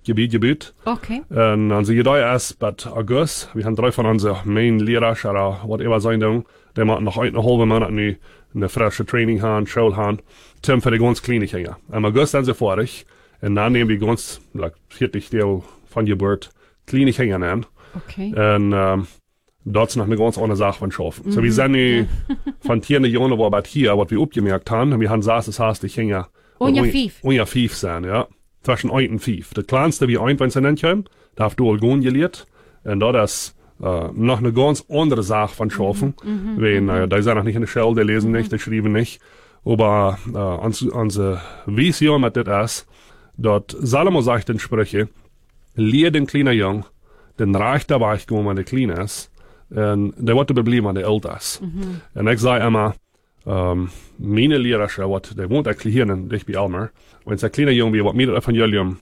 Gebiet. Okay. En dan zie je daar erst bij augustus. We gaan 3 van onze main leraars, oder whatever zijn doen. Die moeten nog uit een halve maand nu eine frische Training haben, Schule haben, Tim für die ganz kleine Kinder. Im August sind sie fertig. Und dann nehmen wir ganz, viertig Teil von Geburt, kleine Kinder nehmen. Okay. Und, dort ist noch eine ganz andere Sache von Schaffen. So, wir sind nicht von 10 Jahren, wo wir hier, was wir aufgemerkt haben, wir haben gesagt, das heißt, die Kinder, Ungefähr 5 sein, ja. Zwischen 1 und 5. Das kleinste, wie 1, wenn sie nennen können, da hast du all gehen gelehrt. Und da ist, noch eine ganz andere Sache von Schaffen. Weil, die sind noch nicht in der Schule, die lesen nicht, die schreiben nicht. Aber, unsere Vision mit das ist, dort Salomo sagt in Sprüche, lehr den kleinen Jungen, den Reich der Weichgum, wenn der klein ist, und der wird bleiben, wenn der älter ist. Und ich sage immer, meine Lehrer, die wohnt erklären, dich bei Elmer, wenn der kleine Junge, wie was mir das Evangelium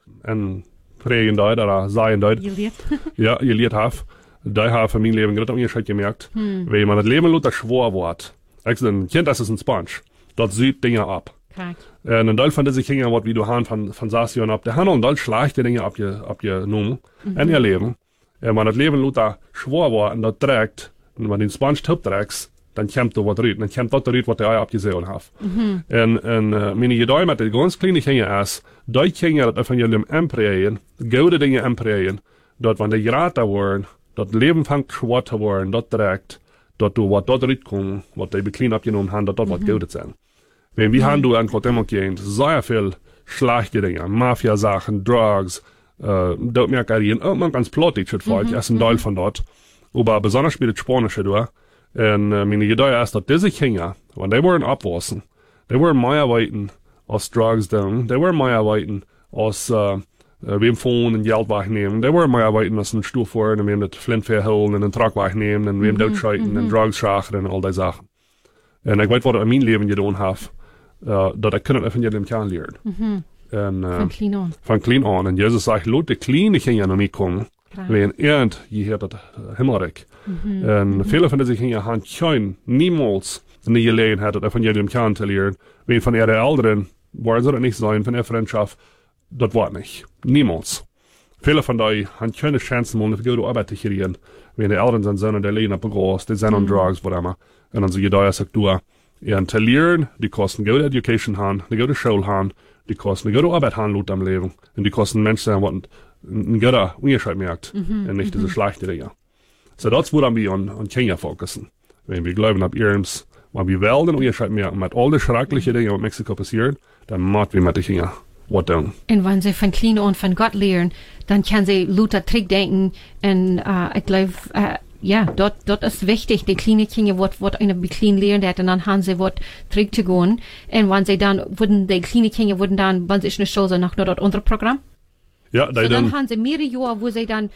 in Prägen dort, oder sagen dort, ja, gelehrt hat, da habe ich für mein Leben gerade Unterschied gemerkt, weil man das Leben Luther schwor wird. Ich sage, ein Kind, das ist ein Sponge, dort sieht Dinge ab. Und ein Teil von diesen Kindern, was wie du haben von Sassion ab, der haben auch ein schlechte Dinge abgenommen in ihr Leben. Und wenn das Leben Luther schwor war und das trägt, und wenn den Sponge Tipp trägst, dann kommt da was rein. Dann kommt das rein, was der Eier abgesehen hat. Und meine Idee mit den ganz kleinen Kindern ist, die Kinder das Evangelium emprägen, gute Dinge emprägen, dort, wenn die Gerater waren, das Leben fängt schwer zu werden, das trägt, dort du, was dort reinkommt, was die klein abgenommen haben, dort was Gutes sein. Wenn wir haben, du an Gott gehen, sehr viel schlechte Dinge, Mafia-Sachen, Drugs, dort merkt er, man ganz plottig, das ist ein Teil von dort. Aber besonders spielt das Spanische durch. Und meine Idee ist, dass diese Kinder, wenn die waren abwassen, die waren mehr arbeiten aus Drugs down, die waren mehr arbeiten aus, wem Phone und Geld wegnehmen, die waren mehr arbeiten aus einem Stuhl fahren, und wem das Flintfeuer holen, und den Truck wegnehmen, und wem durchschreiten, und Drugs schachen, und all die Sachen. Und ich weiß, was ich in meinem Leben getan habe, dass ich können öffentlich dem Kern lernen. Und, von klein an. Von klein an. Und Jesus sagt, lass die kleinen Kinder noch nicht kommen, wenn je hört das Himmelreich. Und viele von diesen Kindern haben kein, niemals eine Gelegenheit, das Evangelium kennenzulernen. Wenn von ihrer Eltern, wollen sie das nicht sein, von ihrer Freundschaft, das war nicht. Niemals. Viele von denen haben keine Chance, mal eine gute Arbeit zu kriegen. Wenn die Eltern sind, und die leben auf Groß, die sind on Drugs, was immer. Und dann so jeder sagt, du, zu lernen, die kosten gute Education haben, eine gute Schule haben, die kosten eine gute Arbeit haben, laut am Leben. Und die kosten Menschen sein, was ein guter Unterschied merkt. Und nicht diese schlechte Dinge. So, das würde wir an Kinder fokussen. Wenn wir glauben, ab ihrems, wenn wir wollen den Unterschied merken, mit all den schrecklichen Dingen, was in Mexiko passiert, dann machen wir mit den Kindern was tun. Und wenn sie von klein an von Gott lernen, dann können sie Luther zurückdenken. Und ich glaube, ja, dort ist wichtig, die kleinen Kinder, was eine klein lernen hat, und dann haben sie was zurückzugehen. Und wenn sie dann, die kleinen Kinder würden dann, wenn sie in der Schule sind, noch nur dort unser Programm. Ja, so dann haben sie mehrere Jahre, wo sie dann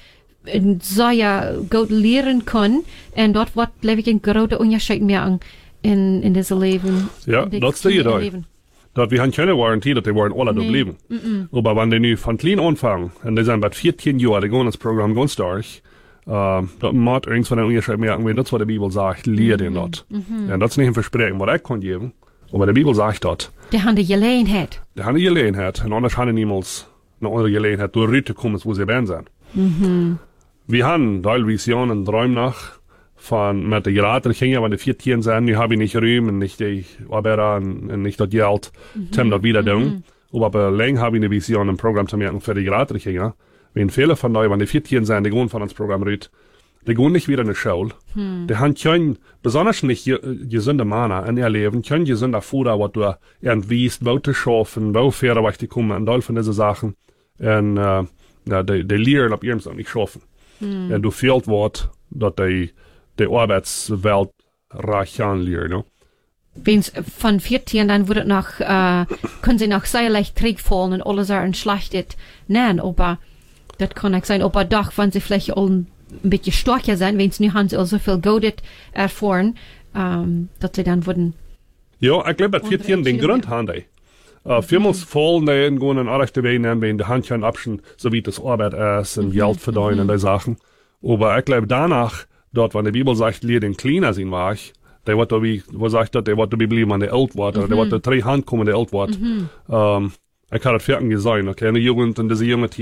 sehr gut lernen können. Und dort wird, glaube ich, ein großer Unterschied mehr in diesem Leben. Ja, das ist die Idee. Dort, wir haben keine Garantie, dass die wollen alle dort leben. Aber wenn die nu von klein anfangen, und die sind bei 14 Jahren, die gehen ins Programm ganz durch, dort macht irgendwas von den Unterschied merken, wenn das, was die Bibel sagt, lehrt den dort. Und das ist nicht ein Versprechen, was ich kann geben, aber die Bibel sagt dort. Die haben die Gelegenheit. Die haben die Gelegenheit, und anders haben die niemals eine andere Gelegenheit, durch Rüte kommen, wo sie werden sind. Wir haben da Visionen und Träume nach, von, mit der Gerater Kinder, wenn die 14 sind, die habe ich nicht Rühm, und nicht die Arbeiter, und nicht das Geld, Tim das wieder tun. Aber länger habe ich eine Vision, ein Programm zu merken für die Gerater Kinder. Wenn viele von euch, wenn die 14 sind, die gehen von uns Programm rüt, die gehen nicht wieder in die Schule. Die haben kein, besonders nicht gesunde Mana in ihr Leben, kein gesunder Futter, was du irgendwie wo zu schaffen, wo Pferde, was die kommen, und all von diesen Sachen. Und, die lernen ab ihrem nicht schaffen. Und du fehlt Wort, dass die Arbeitswelt reich anlernen, no? Wenn von 14, dann würde noch, können sie noch sehr leicht trägfallen und alles Sachen schlechtet nennen, aber das kann nicht sein, aber doch, wenn sie vielleicht auch ein bisschen stärker sind, wenn sie nicht haben sie auch so viel Gutes erfahren, dass sie dann würden. Ja, ich glaube, bei 14 den Grund haben die. Vielmals fallen die in gehen an rechte Wege nehmen, wenn die Handchen abschen, so wie das Arbeit ist und Geld verdienen und die Sachen. Aber ich glaube, danach, dort, wenn die Bibel sagt, lehr den Kleiner sein war ich, der wird da wie, wo sagt das, der wird da bleiben an der alt wird, oder der wird da 3 Hand kommen, der alt wird. Ich habe das Fertig gesehen, okay, eine Jugend und diese junge